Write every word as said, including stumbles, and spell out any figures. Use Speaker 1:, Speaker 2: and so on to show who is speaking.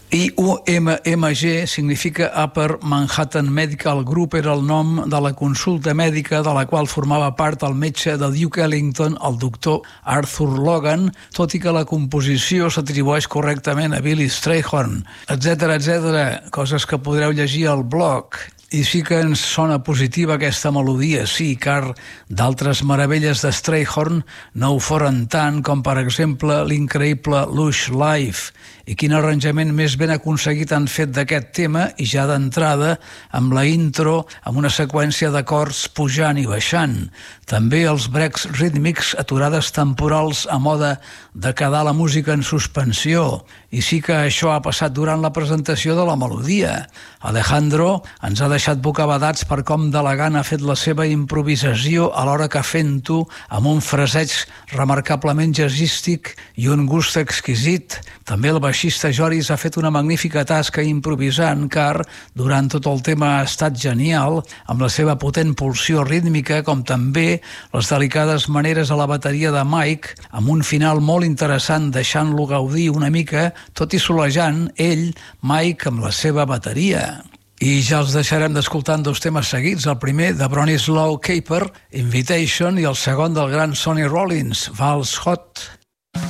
Speaker 1: I U M M G significa Upper Manhattan Medical Group, era el nom de la consulta mèdica de la qual formava part el metge de Duke Ellington, el doctor Arthur Logan, tot i que la composició s'atribueix correctament a Billy Strayhorn, etcètera, etcètera, coses que podreu llegir al blog. I sí que ens sona positiva aquesta melodia, sí, car d'altres meravelles de Strayhorn no ho foren tant com, per exemple, l'increïble Lush Life. I quin arranjament més ben aconseguit han fet d'aquest tema, i ja d'entrada amb la intro, amb una seqüència d'acords pujant i baixant. També els breaks rítmics, aturades temporals a moda de quedar la música en suspensió. I sí que això ha passat durant la presentació de la melodia. Alejandro ens ha deixat bocabadats per com d'elegant ha fet la seva improvisació, alhora que fent-ho amb un fraseig remarcablement jazzístic i un gust exquisit. També el baixista Joris ha fet una magnífica tasca improvisant, car durant tot el tema ha estat genial, amb la seva potent pulsió rítmica, com també les delicades maneres a la bateria de Mike, amb un final molt interessant, deixant-lo gaudir una mica, tot i solejant ell, Mike, amb la seva bateria. I ja els deixarem d'escoltar dos temes seguits, el primer de Bronislaw Kaper, Invitation, i el segon del gran Sonny Rollins, Vals Hot.